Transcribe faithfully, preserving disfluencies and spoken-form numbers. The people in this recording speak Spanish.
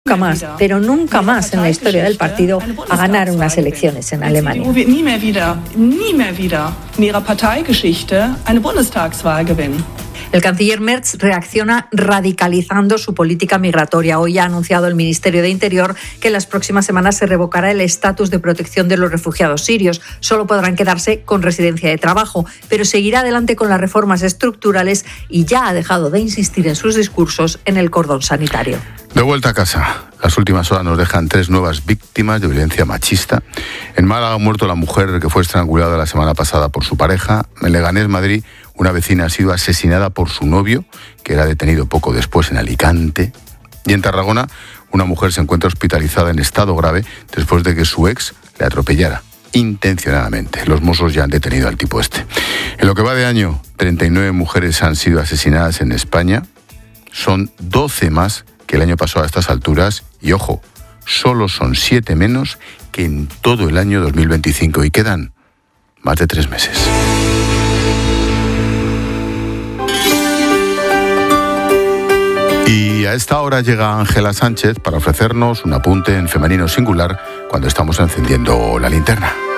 nunca más, pero nunca más en la historia del partido a ganar unas elecciones en Alemania. Nie mehr wieder, nie mehr wieder in ihrer Parteigeschichte eine Bundestagswahl gewinnen. El canciller Merz reacciona radicalizando su política migratoria. Hoy ha anunciado el Ministerio de Interior que en las próximas semanas se revocará el estatus de protección de los refugiados sirios. Solo podrán quedarse con residencia de trabajo, pero seguirá adelante con las reformas estructurales y ya ha dejado de insistir en sus discursos en el cordón sanitario. De vuelta a casa. Las últimas horas nos dejan tres nuevas víctimas de violencia machista. En Málaga ha muerto la mujer que fue estrangulada la semana pasada por su pareja. En Leganés, Madrid, una vecina ha sido asesinada por su novio, que era detenido poco después en Alicante. Y en Tarragona, una mujer se encuentra hospitalizada en estado grave después de que su ex le atropellara intencionadamente. Los Mossos ya han detenido al tipo este. En lo que va de año, treinta y nueve mujeres han sido asesinadas en España. Son doce más que el año pasado a estas alturas. Y ojo, solo son siete menos que en todo el año dos mil veinticinco. Y quedan más de tres meses. Y a esta hora llega Ángela Sánchez para ofrecernos un apunte en femenino singular cuando estamos encendiendo la linterna.